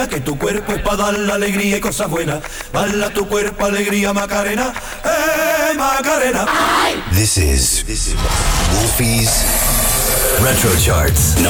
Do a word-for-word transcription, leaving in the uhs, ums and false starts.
Que tu cuerpo es para dar la alegría y cosas buenas. Bala tu cuerpo, alegría, Macarena. ¡Eh, Macarena! This is, this is Wolfie's Retro Charts. Number